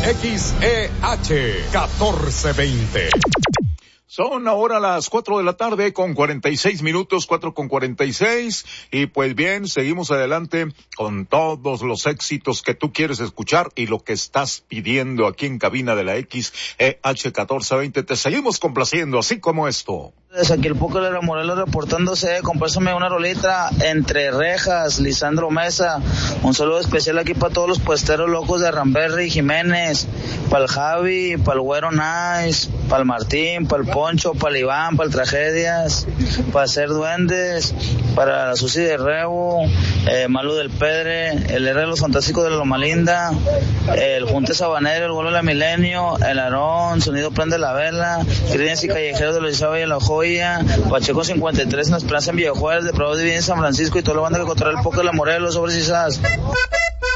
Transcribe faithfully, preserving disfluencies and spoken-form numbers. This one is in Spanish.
X E H catorce veinte. Son ahora las cuatro de la tarde con cuarenta y seis minutos, cuatro con cuarenta y seis, y pues bien, seguimos adelante con todos los éxitos que tú quieres escuchar y lo que estás pidiendo aquí en cabina de la X E H catorce veinte. Te seguimos complaciendo, así como esto. Desde aquí el Puco de la Morelos reportándose, compásame una rolita, Entre Rejas, Lisandro Mesa. Un saludo especial aquí para todos los puesteros locos de Ramberry, Jiménez, para el Javi, para el Güero Nice, para el Martín, para el Poncho, para el Iván, para el Tragedias, para Hacer Duendes, para la Susi de Rebo, eh, Malu del Pedre, el R de los Fantásticos de la Loma Linda, el Junte Sabanero, el Vuelo de la Milenio, el Aarón, Sonido Prende la Vela, Crímenes y Callejeros de los Izaba y la Joya, Pacheco cincuenta y tres en Esperanza en Villa Juárez, de Prado Divina en San Francisco y toda la banda que controla el Puco de la Morelos, sobre Cisas.